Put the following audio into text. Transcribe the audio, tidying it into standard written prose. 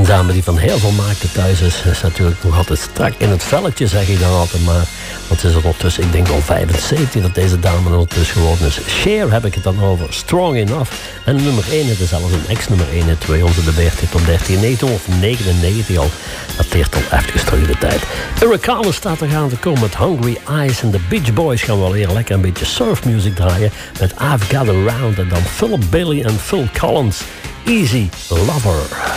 Een dame die van heel veel markten thuis is natuurlijk nog altijd strak in het velletje, zeg ik dan altijd maar. Want het is ondertussen, ik denk al 75 dat deze dame ondertussen geworden is. Cher heb ik het dan over, Strong Enough. En nummer 1, het is zelfs een ex-nummer 1 in 200 de 40 tot 13, 1999 al. Dat leert al even terug de tijd. Hurricane staat er gaan te komen met Hungry Eyes en de Beach Boys gaan wel weer lekker een beetje surfmuziek draaien met I've Got Around en dan Philip Bailey en Phil Collins. Easy Lover.